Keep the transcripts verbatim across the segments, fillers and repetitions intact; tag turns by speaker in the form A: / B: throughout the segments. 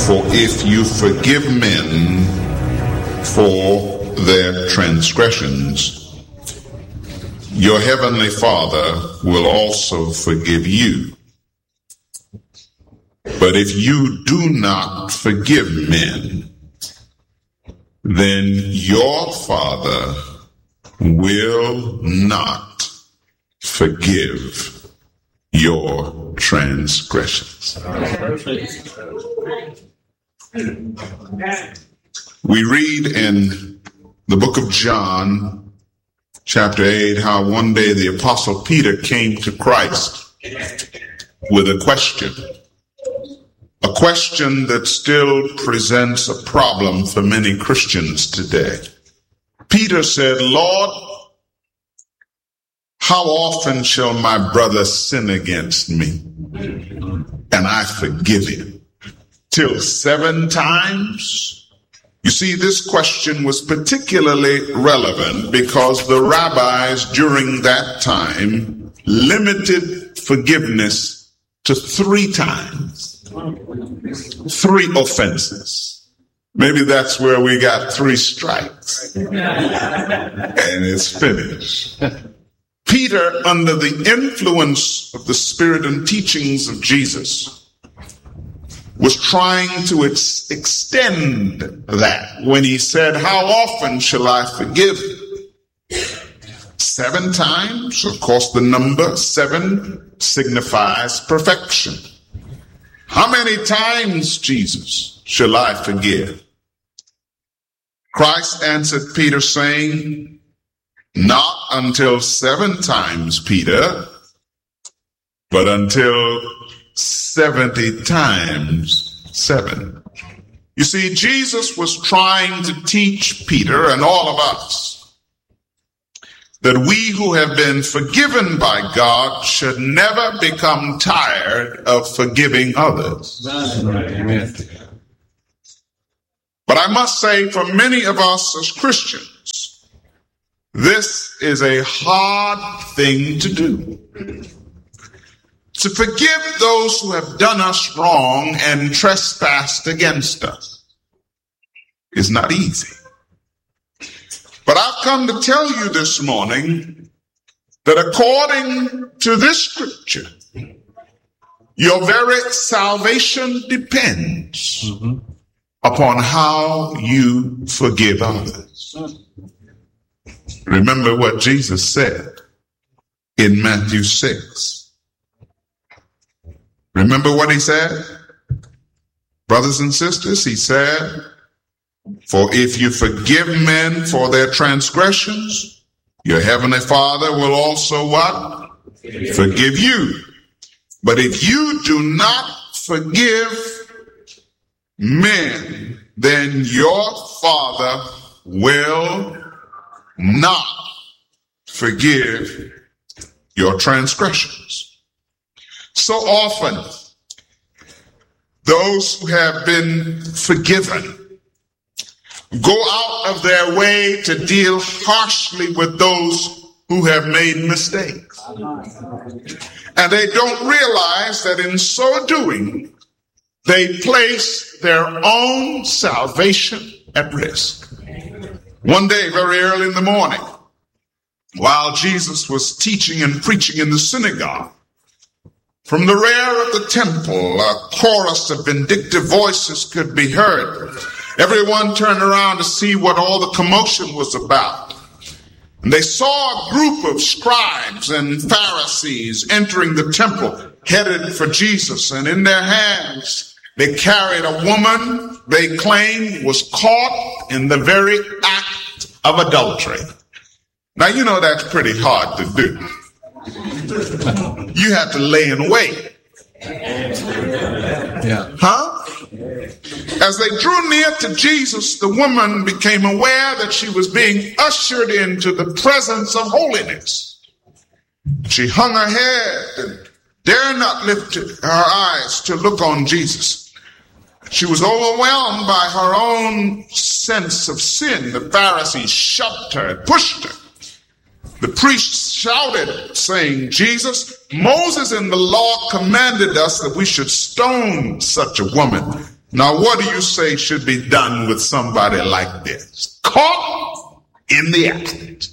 A: For if you forgive men for their transgressions, your heavenly Father will also forgive you. But if you do not forgive men, then your Father will not forgive your transgressions. We read in the book of John, chapter eight, how one day the Apostle Peter came to Christ with a question. A question that still presents a problem for many Christians today. Peter said, Lord, how often shall my brother sin against me and I forgive him? Till seven times? You see, this question was particularly relevant because the rabbis during that time limited forgiveness to three times. Three offenses. Maybe that's where we got three strikes. And it's finished. Peter, under the influence of the spirit and teachings of Jesus, was trying to ex- extend that when he said, how often shall I forgive? Seven times. Of course, the number seven signifies perfection. How many times, Jesus, shall I forgive? Christ answered Peter saying, not until seven times, Peter, but until seventy times seven. You see, Jesus was trying to teach Peter and all of us that we who have been forgiven by God should never become tired of forgiving others. Amen. But I must say, for many of us as Christians, this is a hard thing to do. To forgive those who have done us wrong and trespassed against us is not easy. But I've come to tell you this morning that according to this scripture, your very salvation depends mm-hmm. upon how you forgive others. Remember what Jesus said in Matthew six. Remember what he said? Brothers and sisters, he said, for if you forgive men for their transgressions, your heavenly Father will also what? Forgive you. But if you do not forgive men, then your Father will not forgive your transgressions. So often, those who have been forgiven go out of their way to deal harshly with those who have made mistakes. And they don't realize that in so doing, they place their own salvation at risk. One day, very early in the morning, while Jesus was teaching and preaching in the synagogue, from the rear of the temple, a chorus of vindictive voices could be heard. Everyone turned around to see what all the commotion was about. And they saw a group of scribes and Pharisees entering the temple, headed for Jesus. And in their hands, they carried a woman they claimed was caught in the very act of adultery. Now, you know that's pretty hard to do. You have to lay in wait. Yeah. Huh? As they drew near to Jesus, the woman became aware that she was being ushered into the presence of holiness. She hung her head and dared not lift her eyes to look on Jesus. She was overwhelmed by her own sense of sin. The Pharisees shoved her and pushed her. The priests shouted, saying, Jesus, Moses in the law commanded us that we should stone such a woman. Now, what do you say should be done with somebody like this? Caught in the act.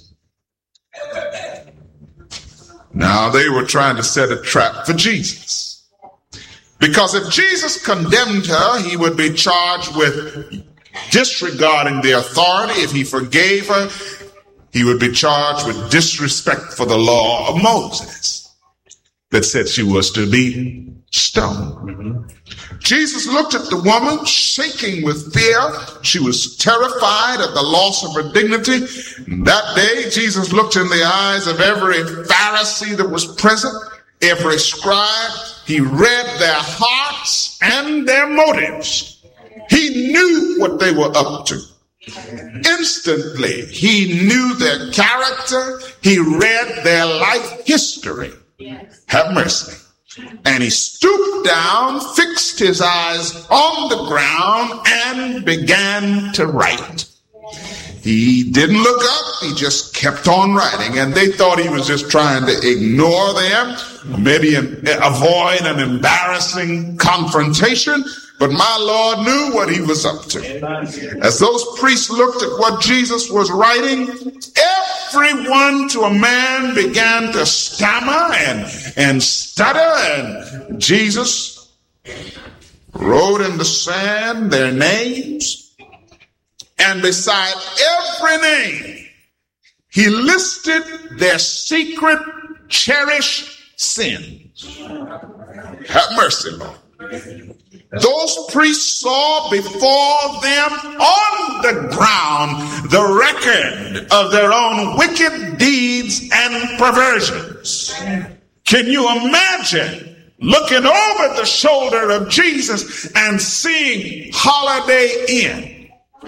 A: Now, they were trying to set a trap for Jesus. Because if Jesus condemned her, he would be charged with disregarding the authority. If he forgave her, he would be charged with disrespect for the law of Moses that said she was to be stoned. Mm-hmm. Jesus looked at the woman, shaking with fear. She was terrified at the loss of her dignity. That day, Jesus looked in the eyes of every Pharisee that was present, every scribe. He read their hearts and their motives. He knew what they were up to. Instantly, he knew their character. He read their life history. Have mercy. And he stooped down, fixed his eyes on the ground, and began to write. He didn't look up. He just kept on writing. And they thought he was just trying to ignore them, maybe avoid an embarrassing confrontation. But my Lord knew what he was up to. As those priests looked at what Jesus was writing, everyone to a man began to stammer and, and stutter. And Jesus wrote in the sand their names. And beside every name, he listed their secret, cherished sins. Have mercy, Lord. Those priests saw before them on the ground the record of their own wicked deeds and perversions. Can you imagine looking over the shoulder of Jesus and seeing Holiday Inn?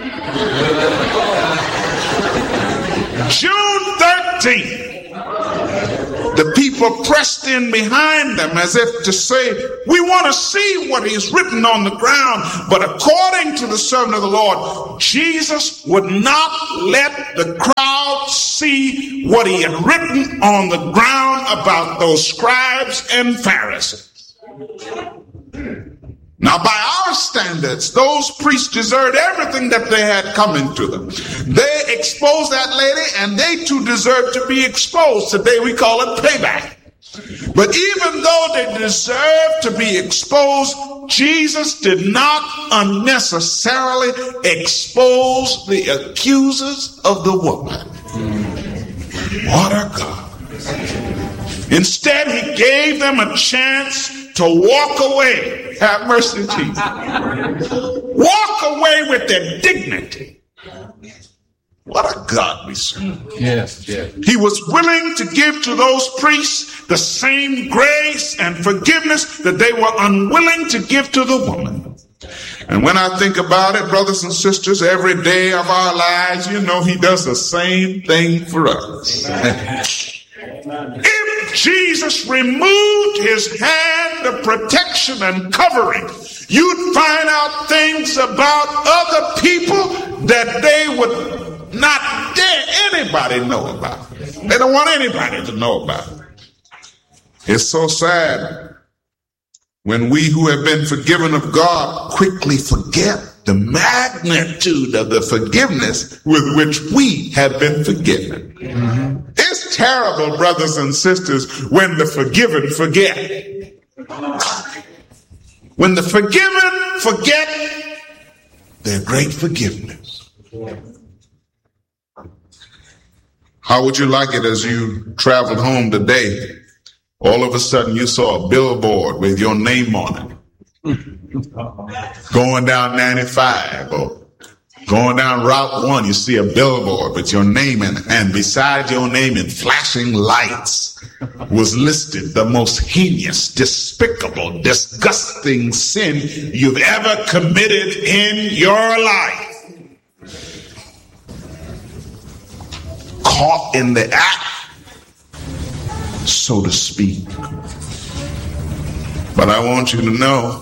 A: June thirteenth. The people pressed in behind them as if to say, we want to see what is written on the ground. But according to the servant of the Lord, Jesus would not let the crowd see what he had written on the ground about those scribes and Pharisees. Now, by our standards, those priests deserved everything that they had coming to them. They exposed that lady, and they too deserved to be exposed. Today we call it payback. But even though they deserved to be exposed, Jesus did not unnecessarily expose the accusers of the woman. What a God. Instead, he gave them a chance to walk away. Have mercy, Jesus. Walk away with their dignity. What a God we serve.
B: Yes, yes.
A: He was willing to give to those priests the same grace and forgiveness that they were unwilling to give to the woman. And when I think about it, brothers and sisters, every day of our lives, you know, he does the same thing for us. If Jesus removed his hand of protection and covering, you'd find out things about other people that they would not dare anybody know about. They don't want anybody to know about. It's so sad when we who have been forgiven of God quickly forget the magnitude of the forgiveness with which we have been forgiven. Mm-hmm. It's terrible, brothers and sisters, when the forgiven forget. When the forgiven forget their great forgiveness. How would you like it as you traveled home today? All of a sudden you saw a billboard with your name on it. Going down ninety-five or going down Route one, you see a billboard with your name in it, and beside your name in flashing lights was listed the most heinous, despicable, disgusting sin you've ever committed in your life. Caught in the act, so to speak. But I want you to know,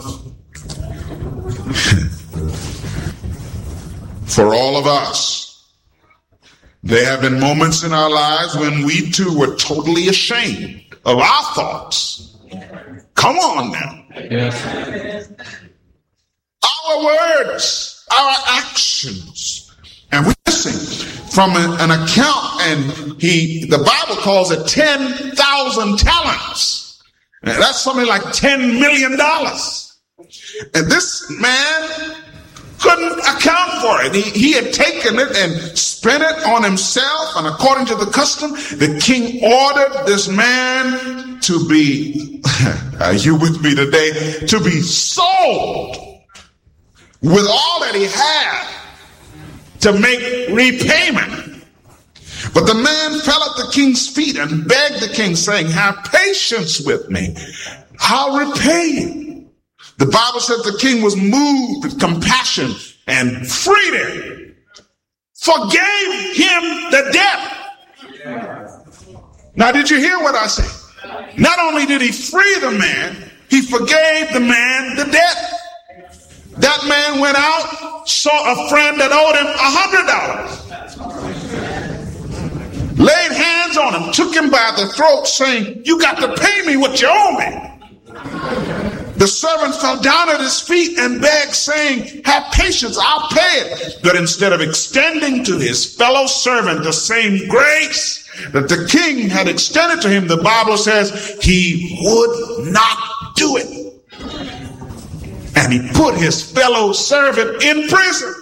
A: for all of us, there have been moments in our lives when we too were totally ashamed of our thoughts. Come on now.
B: Yes.
A: Our our words, our actions. And we're missing from an account, and he, the Bible calls it ten thousand talents. And that's something like ten million dollars. And this man couldn't account for it. He, he had taken it and spent it on himself. And according to the custom, the king ordered this man to be, are you with me today? To be sold with all that he had to make repayment. But the man fell at the king's feet and begged the king, saying, have patience with me. I'll repay you. The Bible said the king was moved with compassion and freed him, forgave him the debt. Now, did you hear what I said? Not only did he free the man, he forgave the man the debt. That man went out, saw a friend that owed him a hundred dollars, laid hands on him, took him by the throat, saying, you got to pay me what you owe me. The servant fell down at his feet and begged, saying, have patience, I'll pay it. But instead of extending to his fellow servant the same grace that the king had extended to him, the Bible says he would not do it. And he put his fellow servant in prison.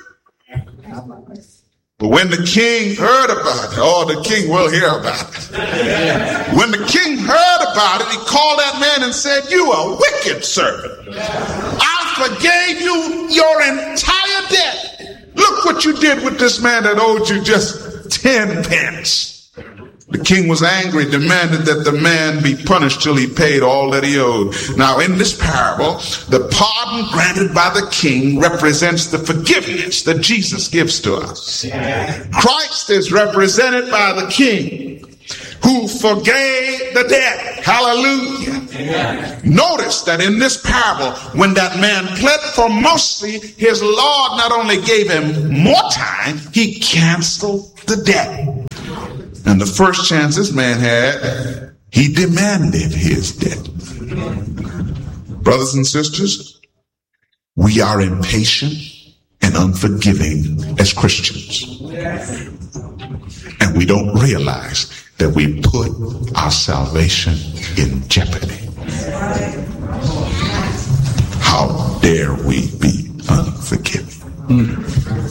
A: But when the king heard about it, oh, the king will hear about it. When the king heard about it, he called that man and said, you are a wicked servant. I forgave you your entire debt. Look what you did with this man that owed you just ten pence. The king was angry, demanded that the man be punished till he paid all that he owed. Now, in this parable, the pardon granted by the king represents the forgiveness that Jesus gives to us. Christ is represented by the king who forgave the debt. Hallelujah. Notice that in this parable, when that man pled for mercy, his Lord not only gave him more time, he canceled the debt. And the first chance this man had, he demanded his debt. Brothers and sisters, we are impatient and unforgiving as Christians. And we don't realize that we put our salvation in jeopardy. How dare we be unforgiving?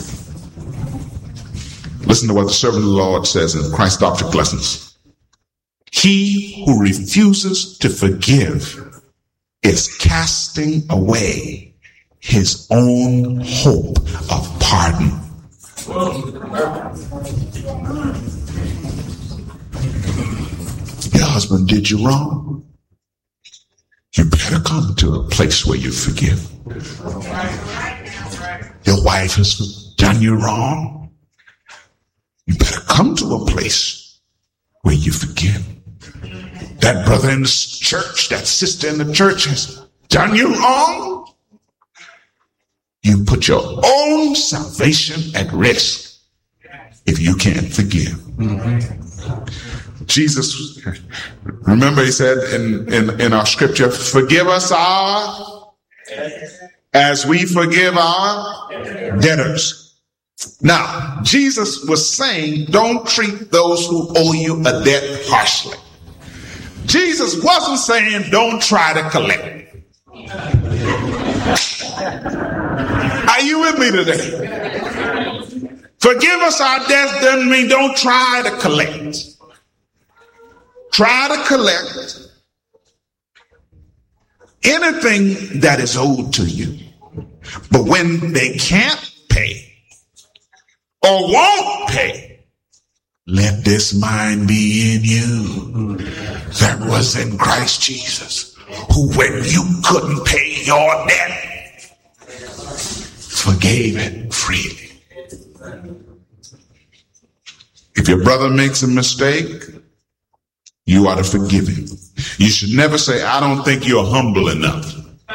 A: Listen to what the servant of the Lord says in Christ's Doctrine Lessons. He who refuses to forgive is casting away his own hope of pardon. Your husband did you wrong. You better come to a place where you forgive. Your wife has done you wrong. You better come to a place where you forgive. That brother in the church, that sister in the church has done you wrong. You put your own salvation at risk if you can't forgive. Mm-hmm. Jesus, remember he said in, in, in our scripture, forgive us our, as we forgive our debtors. Now, Jesus was saying, don't treat those who owe you a debt harshly. Jesus wasn't saying, don't try to collect. Are you with me today? Forgive us our debts doesn't mean don't try to collect. Try to collect anything that is owed to you. But when they can't pay, or won't pay, let this mind be in you that was in Christ Jesus, who when you couldn't pay your debt, forgave it freely. If your brother makes a mistake, you ought to forgive him. You should never say, I don't think you're humble enough.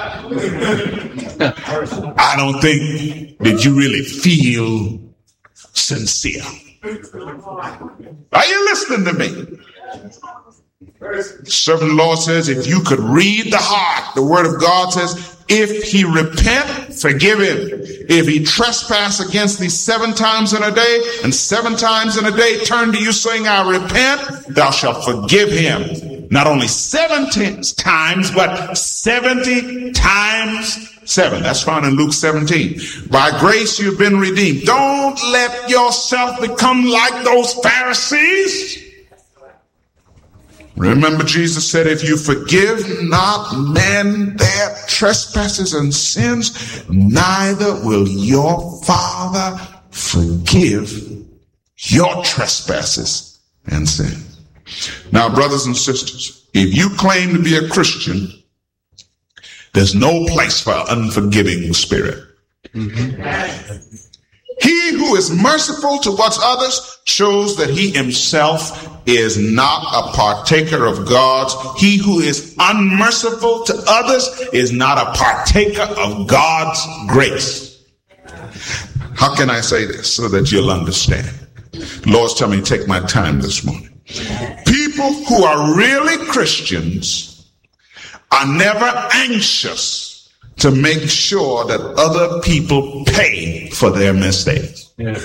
A: I don't think that you really feel sincere. Are you listening to me? The servant of the Lord says, if you could read the heart, the word of God says, If he repent, forgive him. If he trespass against thee seven times in a day, and seven times in a day turn to you saying, I repent, thou shalt forgive him. Not only seventy times, but seventy times seven. That's found in Luke seventeen. By grace you've been redeemed. Don't let yourself become like those Pharisees. Remember, Jesus said, if you forgive not men their trespasses and sins, neither will your Father forgive your trespasses and sins. Now, brothers and sisters, if you claim to be a Christian, there's no place for an unforgiving spirit. Mm-hmm. He who is merciful towards others shows that he himself is not a partaker of God's. He who is unmerciful to others is not a partaker of God's grace. How can I say this so that you'll understand? The Lord's telling me to take my time this morning. People who are really Christians are never anxious to make sure that other people pay for their mistakes. Yeah.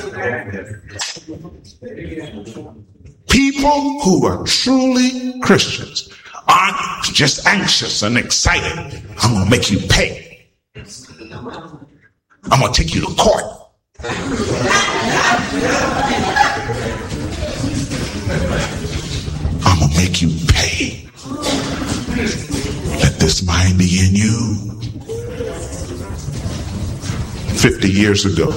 A: People who are truly Christians aren't just anxious and excited. I'm going to make you pay. I'm going to take you to court. I'm going to make you pay. Let this mind be in you. Fifty years ago,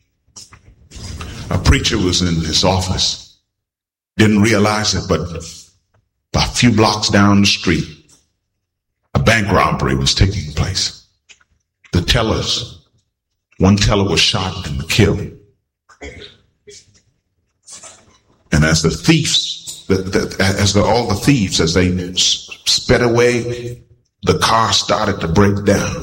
A: a preacher was in his office. Didn't realize it, but a few blocks down the street, a bank robbery was taking place. The tellers, one teller was shot and killed. And as the thieves, the, the, as the, all the thieves, as they sped away, the car started to break down.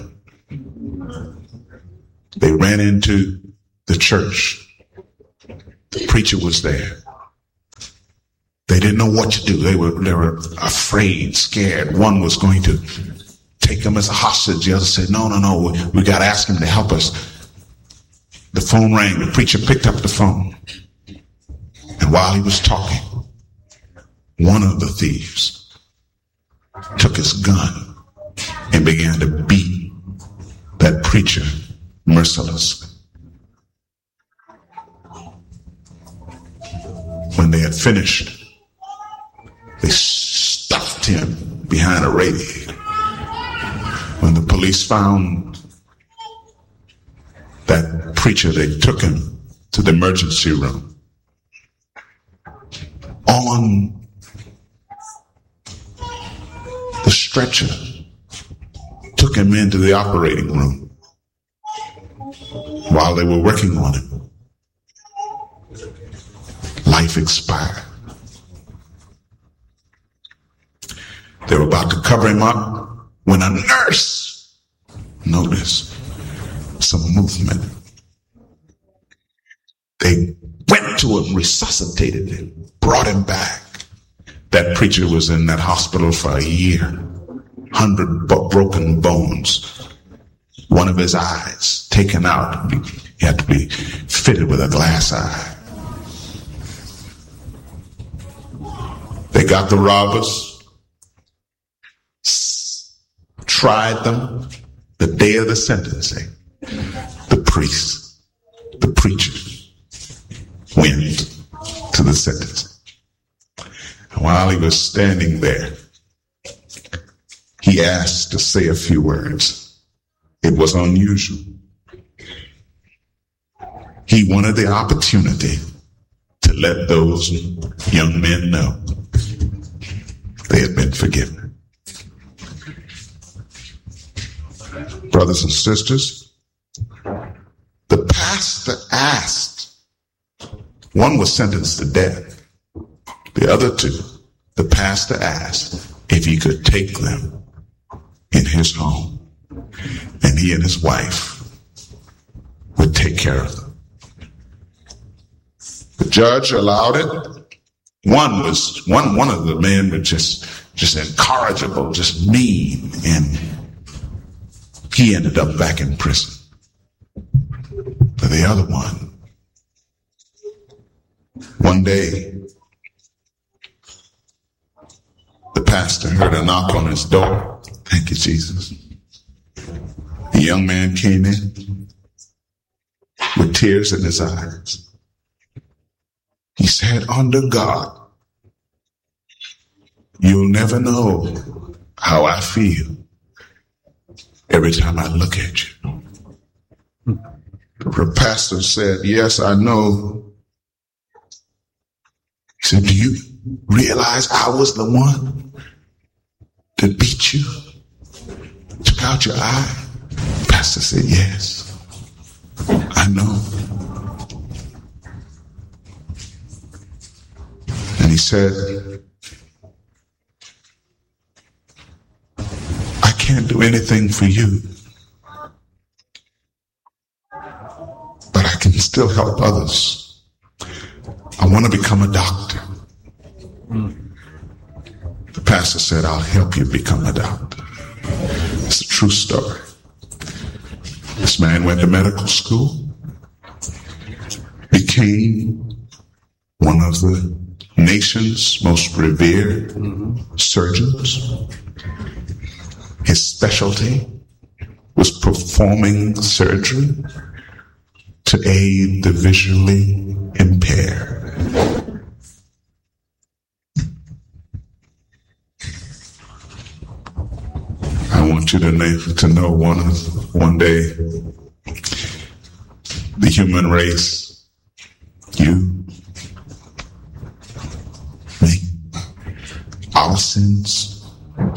A: They ran into the church. The preacher was there. They didn't know what to do. They were, they were afraid, scared. One was going to take him as a hostage. The other said, no, no, no, we, we got to ask him to help us. The phone rang. The preacher picked up the phone. And while he was talking, one of the thieves took his gun and began to beat that preacher mercilessly. When they had finished, they stuffed him behind a radiator. When the police found that preacher, they took him to the emergency room. On the stretcher, took him into the operating room. While they were working on him, life expired. They were about to cover him up when a nurse noticed some movement. They went to him, resuscitated him, brought him back. That preacher was in that hospital for a year. Hundred broken bones. One of his eyes taken out. He had to be fitted with a glass eye. They got the robbers, tried them. The day of the sentencing, the priest, the preacher, went to the sentencing. And while he was standing there, he asked to say a few words. It was unusual. He wanted the opportunity to let those young men know they had been forgiven. Brothers and sisters, the pastor asked. One was sentenced to death. The other two, the pastor asked if he could take them in his home. And he and his wife would take care of them. The judge allowed it. One was one one of the men was just just incorrigible, just mean, and he ended up back in prison. But the other one, one day, the pastor heard a knock on his door. Thank you, Jesus. A young man came in with tears in his eyes. He said, under God, you'll never know how I feel every time I look at you. The pastor said, yes, I know. He said, do you realize I was the one that beat you? Took out your eye? The pastor said, yes, I know. And he said, I can't do anything for you, but I can still help others. I want to become a doctor. The pastor said, I'll help you become a doctor. It's a true story. This man went to medical school, became one of the nation's most revered surgeons. His specialty was performing surgery to aid the visually impaired. I want you to know, to know one, one day the human race, you, me, our sins,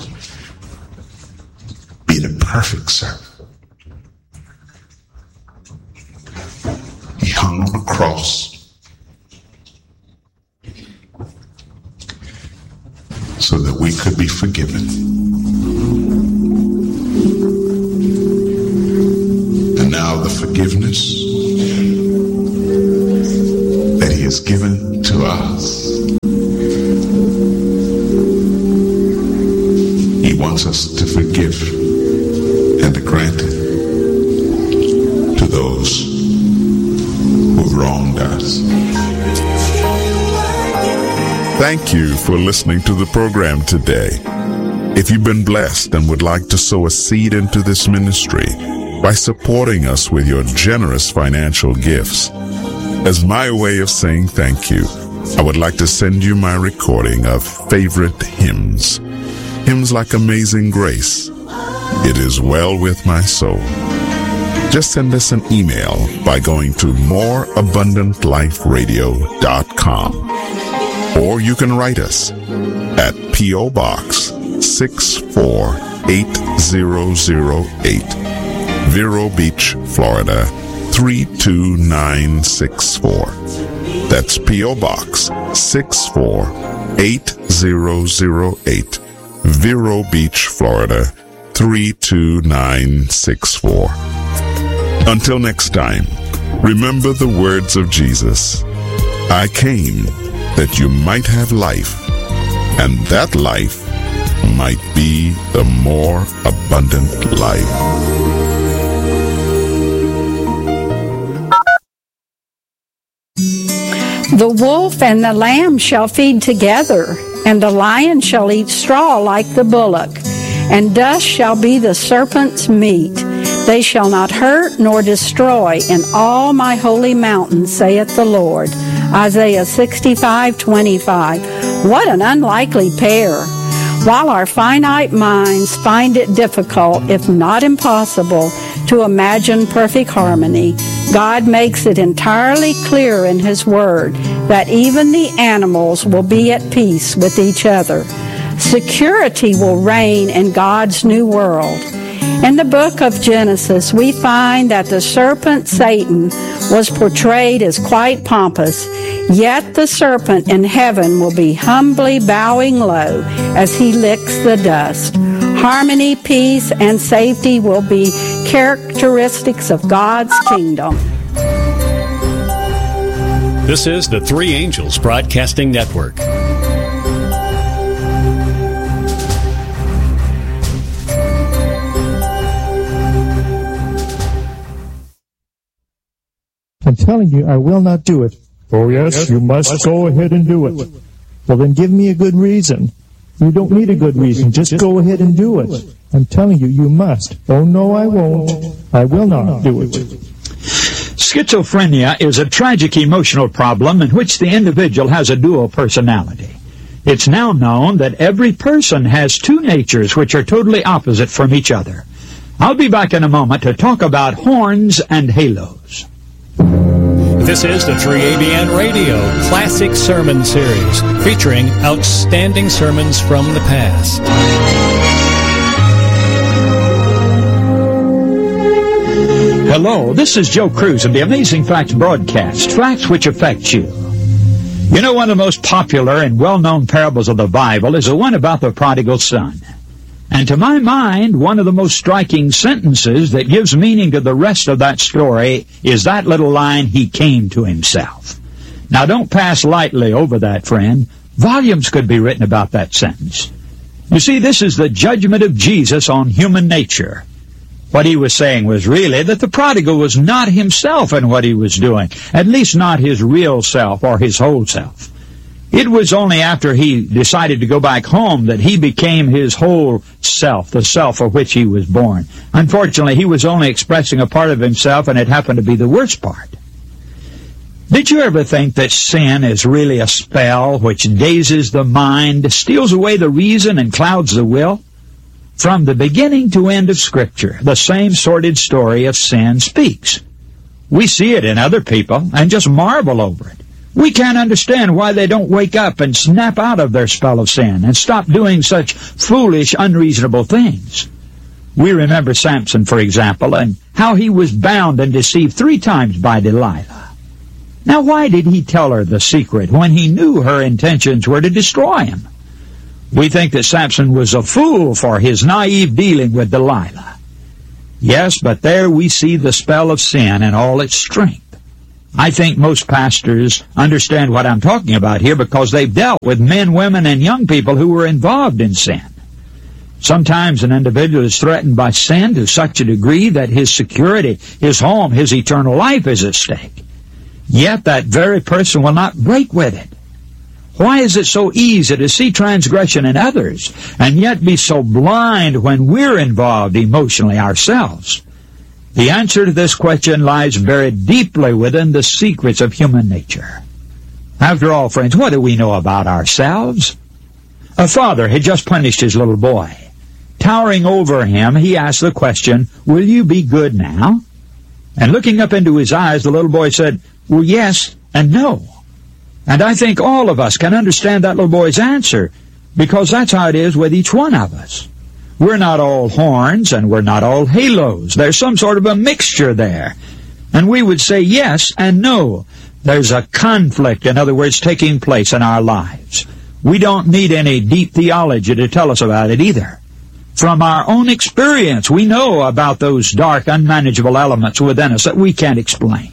A: be the perfect servant. He hung on a cross so that we could be forgiven. And now the forgiveness that he has given to us, he wants us to forgive and to grant it to those who have wronged us.
B: Thank you for listening to the program today. If you've been blessed and would like to sow a seed into this ministry by supporting us with your generous financial gifts, as my way of saying thank you, I would like to send you my recording of favorite hymns. Hymns like Amazing Grace, It Is Well With My Soul. Just send us an email by going to more abundant life radio dot com. Or you can write us at P O. Box six four eight zero zero eight, Vero Beach, Florida three two nine six four. That's P O. Box six four eight zero zero eight, Vero Beach, Florida three two nine six four. Until next time, remember the words of Jesus. I came that you might have life, and that life might be the more abundant life.
C: The wolf and the lamb shall feed together, and the lion shall eat straw like the bullock, and dust shall be the serpent's meat. They shall not hurt nor destroy in all my holy mountain, saith the Lord. Isaiah sixty-five twenty-five. What an unlikely pair. While our finite minds find it difficult, if not impossible, to imagine perfect harmony, God makes it entirely clear in His Word that even the animals will be at peace with each other. Security will reign in God's new world. In the book of Genesis, we find that the serpent Satan was portrayed as quite pompous, yet the serpent in heaven will be humbly bowing low as he licks the dust. Harmony, peace, and safety will be characteristics of God's kingdom.
D: This is the Three Angels Broadcasting Network.
E: I'm telling you, I will not do it. Oh, yes, you must go ahead and do it. Well, then give me a good reason. You don't need a good reason. Just go ahead and do it. I'm telling you, you must. Oh, no, I won't. I will not do it.
F: Schizophrenia is a tragic emotional problem in which the individual has a dual personality. It's now known that every person has two natures which are totally opposite from each other. I'll be back in a moment to talk about horns and halos.
D: This is the three A B N Radio Classic Sermon Series, featuring outstanding sermons from the past.
F: Hello, this is Joe Cruz of the Amazing Facts broadcast, facts which affect you. You know, one of the most popular and well-known parables of the Bible is the one about the prodigal son. And to my mind, one of the most striking sentences that gives meaning to the rest of that story is that little line, he came to himself. Now, don't pass lightly over that, friend. Volumes could be written about that sentence. You see, this is the judgment of Jesus on human nature. What he was saying was really that the prodigal was not himself in what he was doing, at least not his real self or his whole self. It was only after he decided to go back home that he became his whole self, the self for which he was born. Unfortunately, he was only expressing a part of himself, and it happened to be the worst part. Did you ever think that sin is really a spell which dazes the mind, steals away the reason, and clouds the will? From the beginning to end of Scripture, the same sordid story of sin speaks. We see it in other people and just marvel over it. We can't understand why they don't wake up and snap out of their spell of sin and stop doing such foolish, unreasonable things. We remember Samson, for example, and how he was bound and deceived three times by Delilah. Now, why did he tell her the secret when he knew her intentions were to destroy him? We think that Samson was a fool for his naive dealing with Delilah. Yes, but there we see the spell of sin in all its strength. I think most pastors understand what I'm talking about here because they've dealt with men, women, and young people who were involved in sin. Sometimes an individual is threatened by sin to such a degree that his security, his home, his eternal life is at stake. Yet that very person will not break with it. Why is it so easy to see transgression in others and yet be so blind when we're involved emotionally ourselves? The answer to this question lies buried deeply within the secrets of human nature. After all, friends, what do we know about ourselves? A father had just punished his little boy. Towering over him, he asked the question, "Will you be good now?" And looking up into his eyes, the little boy said, "Well, yes and no." And I think all of us can understand that little boy's answer, because that's how it is with each one of us. We're not all horns, and we're not all halos. There's some sort of a mixture there. And we would say yes and no. There's a conflict, in other words, taking place in our lives. We don't need any deep theology to tell us about it either. From our own experience, we know about those dark, unmanageable elements within us that we can't explain.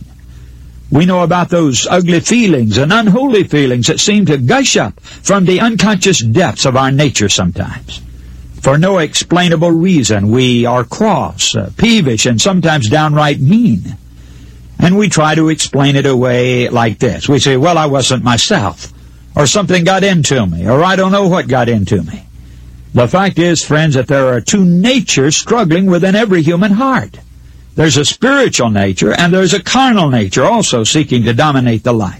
F: We know about those ugly feelings and unholy feelings that seem to gush up from the unconscious depths of our nature sometimes. For no explainable reason, we are cross, uh, peevish, and sometimes downright mean. And we try to explain it away like this. We say, well, I wasn't myself, or something got into me, or I don't know what got into me. The fact is, friends, that there are two natures struggling within every human heart. There's a spiritual nature, and there's a carnal nature also seeking to dominate the life.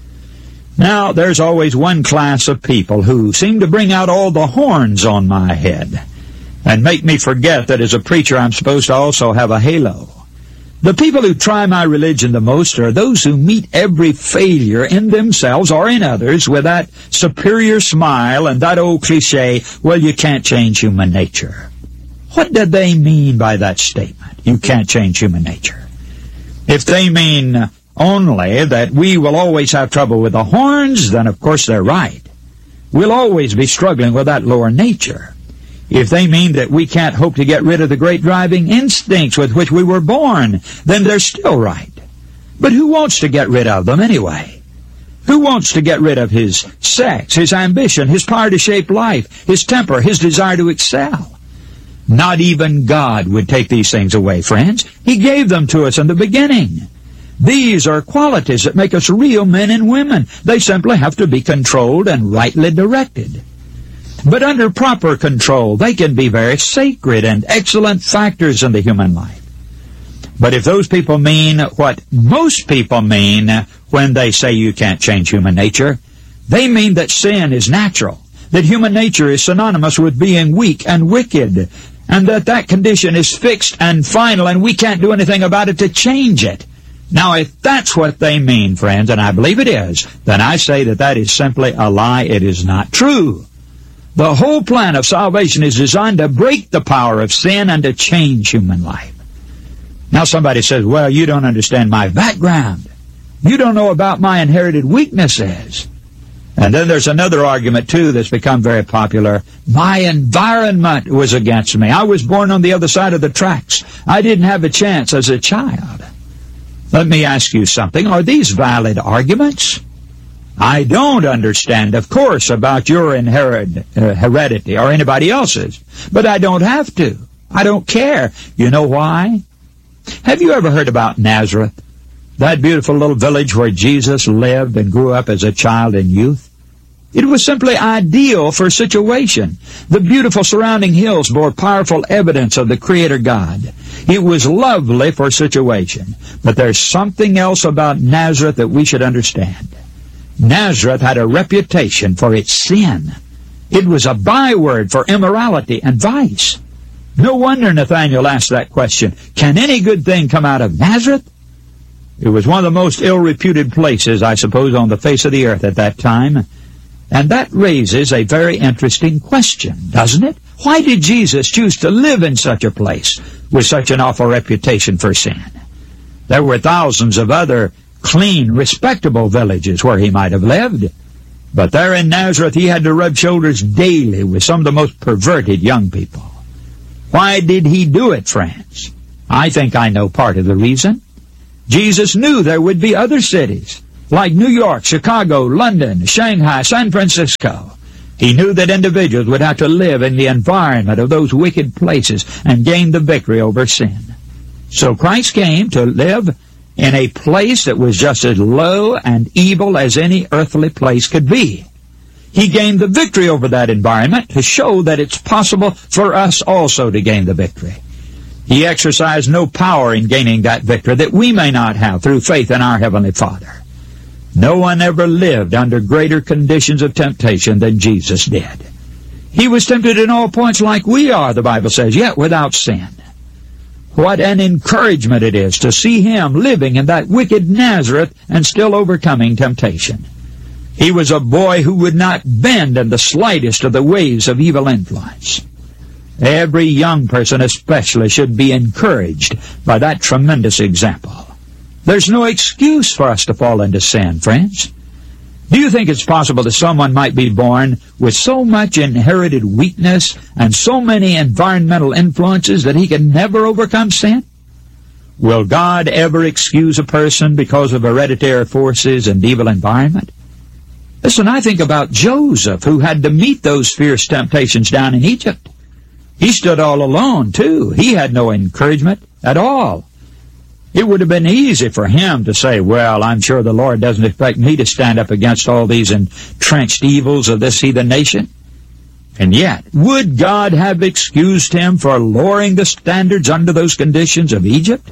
F: Now, there's always one class of people who seem to bring out all the horns on my head and make me forget that as a preacher I'm supposed to also have a halo. The people who try my religion the most are those who meet every failure in themselves or in others with that superior smile and that old cliche, well, you can't change human nature. What did they mean by that statement? You can't change human nature. If they mean only that we will always have trouble with the horns, then of course they're right. We'll always be struggling with that lower nature. If they mean that we can't hope to get rid of the great driving instincts with which we were born, then they're still right. But who wants to get rid of them anyway? Who wants to get rid of his sex, his ambition, his power to shape life, his temper, his desire to excel? Not even God would take these things away, friends. He gave them to us in the beginning. These are qualities that make us real men and women. They simply have to be controlled and rightly directed. But under proper control, they can be very sacred and excellent factors in the human life. But if those people mean what most people mean when they say you can't change human nature, they mean that sin is natural, that human nature is synonymous with being weak and wicked, and that that condition is fixed and final, and we can't do anything about it to change it. Now, if that's what they mean, friends, and I believe it is, then I say that that is simply a lie. It is not true. The whole plan of salvation is designed to break the power of sin and to change human life. Now somebody says, well, you don't understand my background. You don't know about my inherited weaknesses. And then there's another argument, too, that's become very popular. My environment was against me. I was born on the other side of the tracks. I didn't have a chance as a child. Let me ask you something. Are these valid arguments? I don't understand, of course, about your inherit, uh, heredity or anybody else's, but I don't have to. I don't care. You know why? Have you ever heard about Nazareth, that beautiful little village where Jesus lived and grew up as a child and youth? It was simply ideal for a situation. The beautiful surrounding hills bore powerful evidence of the Creator God. It was lovely for a situation. But there's something else about Nazareth that we should understand. Nazareth had a reputation for its sin. It was a byword for immorality and vice. No wonder Nathanael asked that question, can any good thing come out of Nazareth? It was one of the most ill-reputed places, I suppose, on the face of the earth at that time. And that raises a very interesting question, doesn't it? Why did Jesus choose to live in such a place with such an awful reputation for sin? There were thousands of other clean, respectable villages where he might have lived. But there in Nazareth, he had to rub shoulders daily with some of the most perverted young people. Why did he do it, friends? I think I know part of the reason. Jesus knew there would be other cities, like New York, Chicago, London, Shanghai, San Francisco. He knew that individuals would have to live in the environment of those wicked places and gain the victory over sin. So Christ came to live in a place that was just as low and evil as any earthly place could be. He gained the victory over that environment to show that it's possible for us also to gain the victory. He exercised no power in gaining that victory that we may not have through faith in our Heavenly Father. No one ever lived under greater conditions of temptation than Jesus did. He was tempted in all points like we are, the Bible says, yet without sin. What an encouragement it is to see him living in that wicked Nazareth and still overcoming temptation. He was a boy who would not bend in the slightest of the waves of evil influence. Every young person especially should be encouraged by that tremendous example. There's no excuse for us to fall into sin, friends. Do you think it's possible that someone might be born with so much inherited weakness and so many environmental influences that he can never overcome sin? Will God ever excuse a person because of hereditary forces and evil environment? Listen, I think about Joseph, who had to meet those fierce temptations down in Egypt. He stood all alone, too. He had no encouragement at all. It would have been easy for him to say, well, I'm sure the Lord doesn't expect me to stand up against all these entrenched evils of this heathen nation. And yet, would God have excused him for lowering the standards under those conditions of Egypt?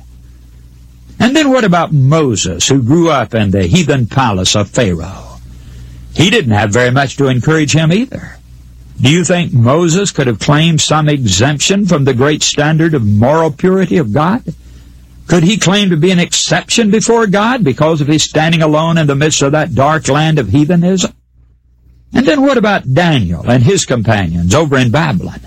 F: And then what about Moses, who grew up in the heathen palace of Pharaoh? He didn't have very much to encourage him either. Do you think Moses could have claimed some exemption from the great standard of moral purity of God? Could he claim to be an exception before God because of his standing alone in the midst of that dark land of heathenism? And then what about Daniel and his companions over in Babylon?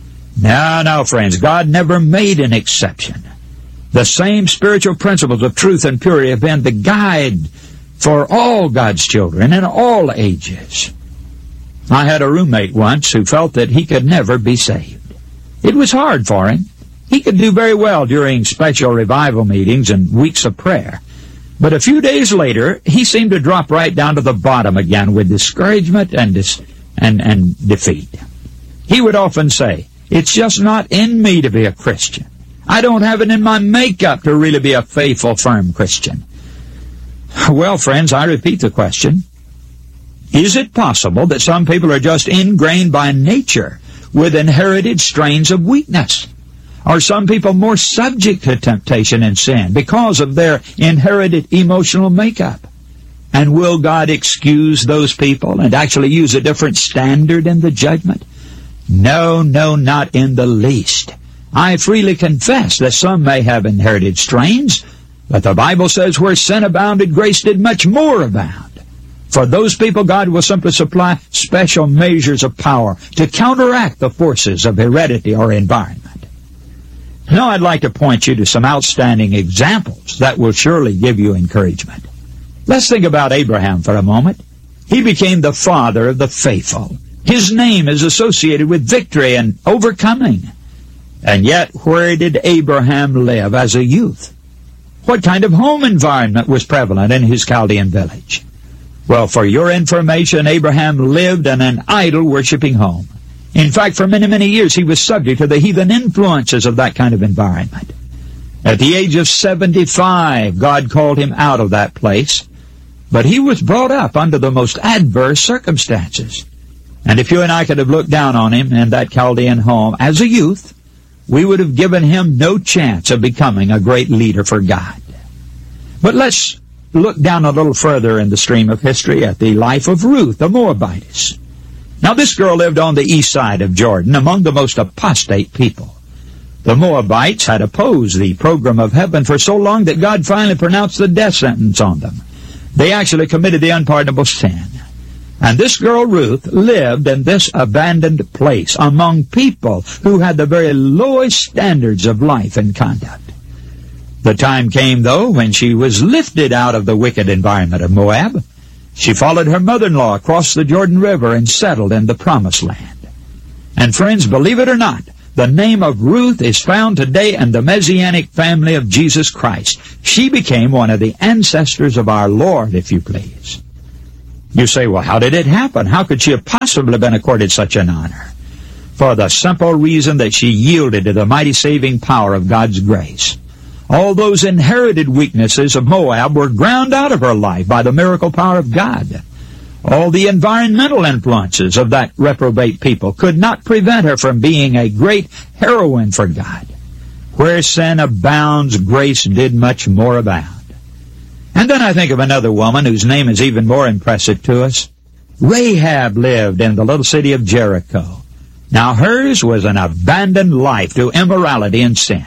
F: No, no, friends, God never made an exception. The same spiritual principles of truth and purity have been the guide for all God's children in all ages. I had a roommate once who felt that he could never be saved. It was hard for him. He could do very well during special revival meetings and weeks of prayer. But a few days later, he seemed to drop right down to the bottom again with discouragement and, dis- and, and defeat. He would often say, it's just not in me to be a Christian. I don't have it in my makeup to really be a faithful, firm Christian. Well, friends, I repeat the question. Is it possible that some people are just ingrained by nature with inherited strains of weakness? Are some people more subject to temptation and sin because of their inherited emotional makeup? And will God excuse those people and actually use a different standard in the judgment? No, no, not in the least. I freely confess that some may have inherited strains, but the Bible says where sin abounded, grace did much more abound. For those people, God will simply supply special measures of power to counteract the forces of heredity or environment. Now I'd like to point you to some outstanding examples that will surely give you encouragement. Let's think about Abraham for a moment. He became the father of the faithful. His name is associated with victory and overcoming. And yet, where did Abraham live as a youth? What kind of home environment was prevalent in his Chaldean village? Well, for your information, Abraham lived in an idol-worshipping home. In fact, for many, many years, he was subject to the heathen influences of that kind of environment. At the age of seventy-five, God called him out of that place, but he was brought up under the most adverse circumstances. And if you and I could have looked down on him in that Chaldean home as a youth, we would have given him no chance of becoming a great leader for God. But let's look down a little further in the stream of history at the life of Ruth, the Moabitess. Now, this girl lived on the east side of Jordan among the most apostate people. The Moabites had opposed the program of heaven for so long that God finally pronounced the death sentence on them. They actually committed the unpardonable sin. And this girl, Ruth, lived in this abandoned place among people who had the very lowest standards of life and conduct. The time came, though, when she was lifted out of the wicked environment of Moab. She followed her mother-in-law across the Jordan River and settled in the Promised Land. And friends, believe it or not, the name of Ruth is found today in the Messianic family of Jesus Christ. She became one of the ancestors of our Lord, if you please. You say, well, how did it happen? How could she have possibly been accorded such an honor? For the simple reason that she yielded to the mighty saving power of God's grace. All those inherited weaknesses of Moab were ground out of her life by the miracle power of God. All the environmental influences of that reprobate people could not prevent her from being a great heroine for God. Where sin abounds, grace did much more abound. And then I think of another woman whose name is even more impressive to us. Rahab lived in the little city of Jericho. Now hers was an abandoned life to immorality and sin.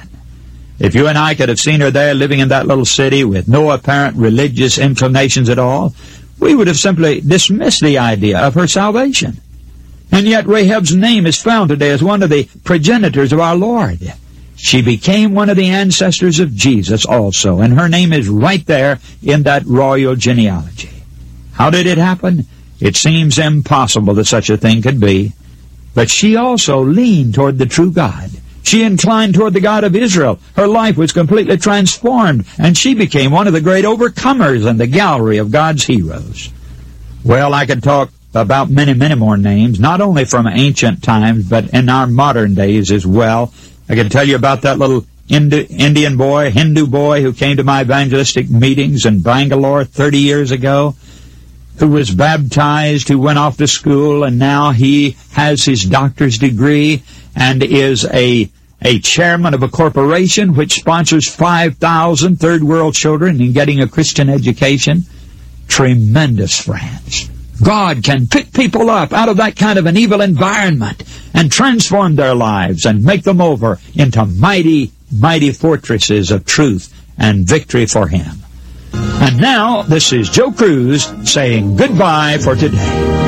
F: If you and I could have seen her there living in that little city with no apparent religious inclinations at all, we would have simply dismissed the idea of her salvation. And yet Rahab's name is found today as one of the progenitors of our Lord. She became one of the ancestors of Jesus also, and her name is right there in that royal genealogy. How did it happen? It seems impossible that such a thing could be. But she also leaned toward the true God. She inclined toward the God of Israel. Her life was completely transformed, and she became one of the great overcomers in the gallery of God's heroes. Well, I could talk about many, many more names, not only from ancient times, but in our modern days as well. I could tell you about that little Indi- Indian boy, Hindu boy who came to my evangelistic meetings in Bangalore thirty years ago, who was baptized, who went off to school, and now he has his doctor's degree and is a a chairman of a corporation which sponsors five thousand third world children in getting a Christian education. Tremendous, friends. God can pick people up out of that kind of an evil environment and transform their lives and make them over into mighty, mighty fortresses of truth and victory for Him. And now, this is Joe Cruz saying goodbye for today.